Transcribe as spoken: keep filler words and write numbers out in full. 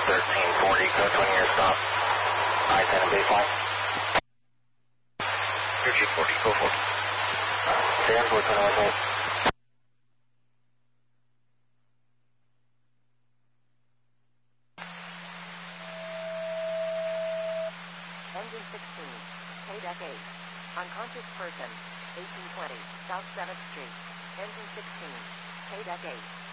thirteen forty, code twenty your stop. I ten and baseline. thirteen forty, go for it. ten, four twenty-one, hold. Engine sixteen, K deck eight. Unconscious person, eighteen twenty, South seventh Street. Engine sixteen, K deck eight.